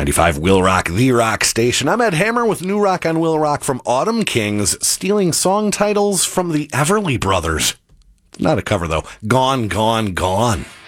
95 Will Rock, the rock station. I'm Ed Hammer with New Rock on Will Rock from Autumn Kings, stealing song titles from the Everly Brothers. Not a cover, though. Gone, Gone, Gone.